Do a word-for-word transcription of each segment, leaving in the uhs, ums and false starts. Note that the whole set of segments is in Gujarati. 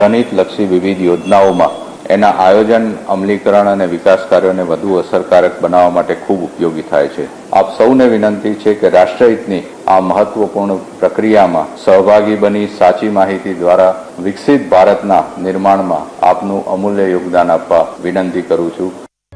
જનહિતલક્ષી વિવિધ યોજનાઓમાં એના આયોજન, અમલીકરણ અને વિકાસ કાર્યોને વધુ અસરકારક બનાવવા માટે ખૂબ ઉપયોગી થાય છે. આપ સૌને વિનંતી છે કે રાષ્ટ્રહિતની આ મહત્વપૂર્ણ પ્રક્રિયામાં સહભાગી બની સાચી માહિતી દ્વારા વિકસિત ભારતના નિર્માણમાં આપનું અમૂલ્ય યોગદાન આપવા વિનંતી કરું છું.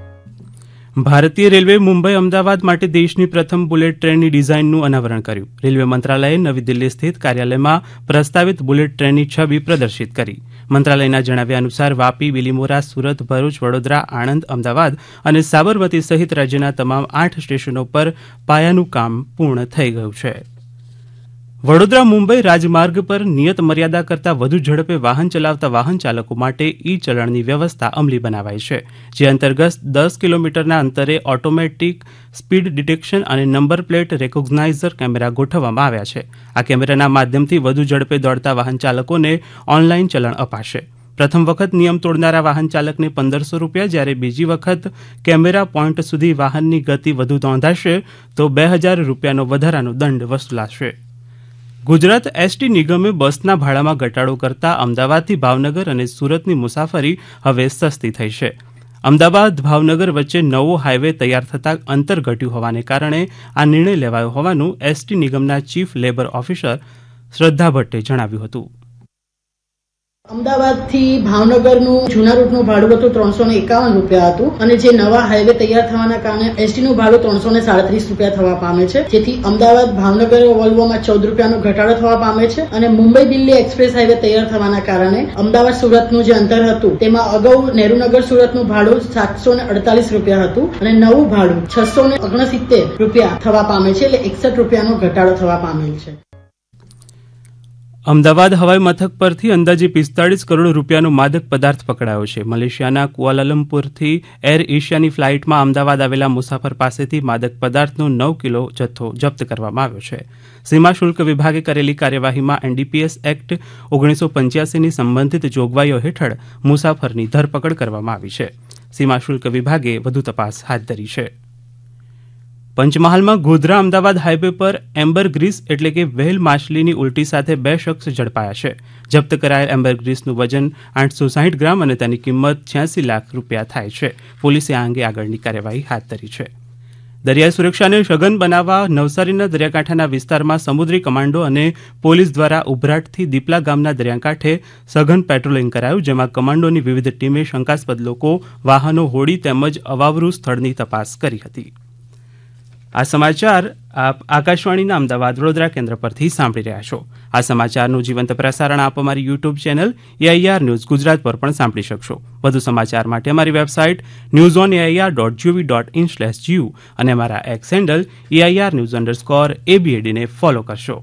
ભારતીય રેલવે મુંબઈ અમદાવાદ માટે દેશની પ્રથમ બુલેટ ટ્રેનની ડિઝાઇનનું અનાવરણ કર્યું. રેલવે મંત્રાલયે નવી દિલ્હી સ્થિત કાર્યાલયમાં પ્રસ્તાવિત બુલેટ ટ્રેનની છબી પ્રદર્શિત કરી. મંત્રાલયના જણાવ્યા અનુસાર વાપી, બિલીમોરા, સુરત, ભરૂચ, વડોદરા, આણંદ, અમદાવાદ અને સાબરમતી સહિત રાજ્યના તમામ આઠ સ્ટેશનો પર પાયાનું કામ પૂર્ણ થઈ ગયું છે. વડોદરા મુંબઈ રાજમાર્ગ પર નિયત મર્યાદા કરતાં વધુ ઝડપે વાહન ચલાવતા વાહન ચાલકો માટે ઈ ચલણની વ્યવસ્થા અમલી બનાવાઈ છે, જે અંતર્ગત દસ કિલોમીટરના અંતરે ઓટોમેટિક સ્પીડ ડિટેક્શન અને નંબર પ્લેટ રેકોગ્નાઇઝર કેમેરા ગોઠવવામાં આવ્યા છે. આ કેમેરાના માધ્યમથી વધુ ઝડપે દોડતા વાહન ચાલકોને ઓનલાઈન ચલણ અપાશે. પ્રથમ વખત નિયમ તોડનારા વાહન ચાલકને પંદરસો રૂપિયા, જ્યારે બીજી વખત કેમેરા પોઈન્ટ સુધી વાહનની ગતિ વધુ નોંધાશે તો બે હજાર રૂપિયાનો વધારાનો દંડ વસૂલાશે. ગુજરાત એસટી નિગમે બસના ભાડામાં ઘટાડો કરતા અમદાવાદથી ભાવનગર અને સુરતની મુસાફરી હવે સસ્તી થઈ છે. અમદાવાદ ભાવનગર વચ્ચે નવો હાઈવે તૈયાર થતાં અંતર ઘટ્યું હોવાને કારણે આ નિર્ણય લેવાયો હોવાનું એસટી નિગમના ચીફ લેબર ઓફિસર શ્રદ્ધા ભટ્ટે જણાવ્યું હતું. અમદાવાદથી ભાવનગરનું જૂના રૂટનું ભાડું હતું ત્રણસો ને એકાવન રૂપિયા હતું અને જે નવા હાઈવે તૈયાર થવાના કારણે એસટીનું ભાડું ત્રણસો ને સાડત્રીસ રૂપિયા થવા પામે છે, જેથી અમદાવાદ ભાવનગર વોલ્વોમાં ચૌદ રૂપિયાનો ઘટાડો થવા પામે છે. અને મુંબઈ દિલ્હી એક્સપ્રેસ હાઈવે તૈયાર થવાના કારણે અમદાવાદ સુરતનું જે અંતર હતું તેમાં અગાઉ નેહરુનગર સુરતનું ભાડું સાતસો ને અડતાલીસ રૂપિયા હતું અને નવું ભાડું છસો ને ઓગણસિત્તેર રૂપિયા થવા પામે છે, એટલે એકસઠ રૂપિયાનો ઘટાડો થવા પામેલ છે. અમદાવાદ હવાઈ મથક પરથી અંદાજે પિસ્તાળીસ કરોડ રૂપિયાનો માદક પદાર્થ પકડાયો છે. મલેશિયાના કુઆલાલંપુરથી એર એશિયાની ફ્લાઇટમાં અમદાવાદ આવેલા મુસાફર પાસેથી માદક પદાર્થનો નવ કિલો જથ્થો જપ્ત કરવામાં આવ્યો છે. સીમા શુલ્ક વિભાગે કરેલી કાર્યવાહીમાં એનડીપીએસ એક્ટ ઓગણીસો પંચ્યાસીની સંબંધિત જોગવાઈઓ હેઠળ મુસાફરની ધરપકડ કરવામાં આવી છે. સીમા શુલ્ક વિભાગે વધુ તપાસ હાથ ધરી છે. પંચમહાલમાં ગોધરા અમદાવાદ હાઈવે પર એમ્બરગ્રીસ એટલે કે વ્હેલ માછલીની ઉલટી સાથે બે શખ્સ ઝડપાયા છે. જપ્ત કરાયેલ એમ્બરગ્રીસનું વજન આઠસો સાહીઠ ગ્રામ અને તેની કિંમત છ્યાસી લાખ રૂપિયા થાય છે. પોલીસે આ અંગે આગળની કાર્યવાહી હાથ ધરી છે. દરિયાઈ સુરક્ષાને સઘન બનાવવા નવસારીના દરિયાકાંઠાના વિસ્તારમાં સમુદ્રી કમાન્ડો અને પોલીસ દ્વારા ઉભરાટથી દીપલા ગામના દરિયાકાંઠે સઘન પેટ્રોલિંગ કરાયું, જેમાં કમાન્ડોની વિવિધ ટીમે શંકાસ્પદ લોકો, વાહનો, હોડી તેમજ અવાવરૂ સ્થળની તપાસ કરી હતી. આ સમાચાર આપ આકાશવાણીના અમદાવાદ વડોદરા કેન્દ્ર પરથી સાંભળી રહ્યા છો. આ સમાચારનું જીવંત પ્રસારણ આપ અમારી YouTube channel AIR news Gujarat પર પણ સાંભળી શકશો. વધુ સમાચાર માટે અમારી website news on AIR dot GOV dot in slash GU અને અમારા x handle AIR news underscore એબીએડીને follow કરશો.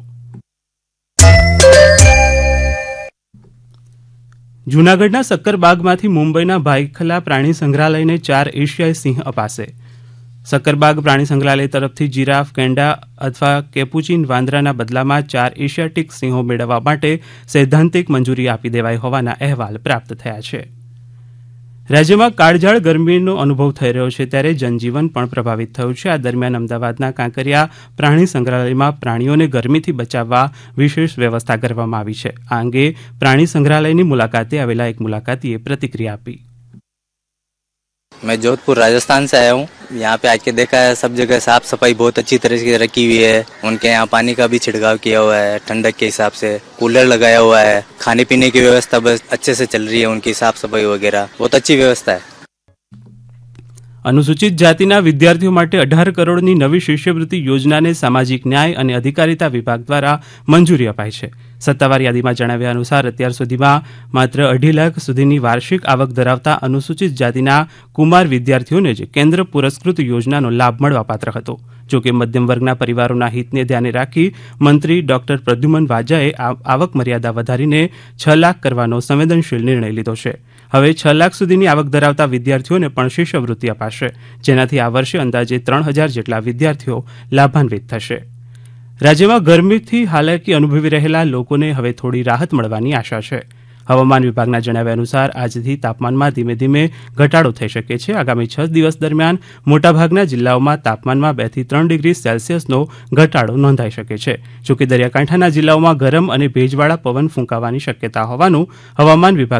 જૂનાગઢના સક્કરબાગમાંથી મુંબઈના ભાયખલા પ્રાણી સંગ્રહાલયને ચાર એશિયાઈ સિંહ અપાશે. સક્કરબાગ પ્રાણી સંગ્રહાલય તરફથી જીરાફ, ગેંડા અથવા કેપુચીન વાંદરાના બદલામાં ચાર એશિયાટિક સિંહો મેળવવા માટે સૈદ્ધાંતિક મંજૂરી આપી દેવાઈ હોવાના અહેવાલ પ્રાપ્ત થયા છે. રાજ્યમાં કાળઝાળ ગરમીનો અનુભવ થઈ રહ્યો છે, ત્યારે જનજીવન પણ પ્રભાવિત થયું છે. આ દરમિયાન અમદાવાદના કાંકરિયા પ્રાણી સંગ્રહાલયમાં પ્રાણીઓને ગરમીથી બચાવવા વિશેષ વ્યવસ્થા કરવામાં આવી છે. આ અંગે પ્રાણી સંગ્રહાલયની મુલાકાતે આવેલા એક મુલાકાતીએ પ્રતિક્રિયા આપી. मैं जोधपुर राजस्थान से आया हूँ. यहाँ पे आके देखा है सब जगह साफ सफाई बहुत अच्छी तरह से रखी हुई है. उनके यहाँ पानी का भी छिड़काव किया हुआ है, ठंडक के हिसाब से कूलर लगाया हुआ है. खाने पीने की व्यवस्था बस अच्छे से चल रही है. उनकी साफ सफाई वगैरह बहुत अच्छी व्यवस्था है. અનુસૂચિત જાતિના વિદ્યાર્થીઓ માટે અઢાર કરોડની નવી શિષ્યવૃત્તિ યોજનાને સામાજિક ન્યાય અને અધિકારીતા વિભાગ દ્વારા મંજૂરી અપાઈ છે. સત્તાવાર યાદીમાં જણાવ્યા અનુસાર અત્યાર સુધીમાં માત્ર અઢી લાખ સુધીની વાર્ષિક આવક ધરાવતા અનુસૂચિત જાતિના કુમાર વિદ્યાર્થીઓને જ કેન્દ્ર પુરસ્કૃત યોજનાનો લાભ મળવાપાત્ર હતો. જોકે મધ્યમ વર્ગના પરિવારોના હિતને ધ્યાને રાખી મંત્રી ડોક્ટર પ્રદ્યુમન વાજાએ આવક મર્યાદા વધારીને છ લાખ કરવાનો સંવેદનશીલ નિર્ણય લીધો છે. હવે છ લાખ સુધીની આવક ધરાવતા વિદ્યાર્થીઓને પણ શિષ્યવૃત્તિ અપાશે, જેનાથી આ વર્ષે અંદાજે ત્રણ હજાર જેટલા વિદ્યાર્થીઓ લાભાન્વિત થશે. રાજ્યમાં ગરમીથી હાલાકી અનુભવી રહેલા લોકોને હવે થોડી રાહત મળવાની આશા છે. હવામાન વિભાગના જણાવ્યા અનુસાર આજથી તાપમાનમાં ધીમે ધીમે ઘટાડો થઈ શકે છે. આગામી છ દિવસ દરમિયાન મોટાભાગના જિલ્લાઓમાં તાપમાનમાં બે થી ત્રણ ડિગ્રી સેલ્સિયસનો ઘટાડો નોંધાઈ શકે છે. જોકે દરિયાકાંઠાના જિલ્લાઓમાં ગરમ અને ભેજવાળા પવન ફૂંકાવાની શક્યતા હોવાનું હવામાન વિભાગ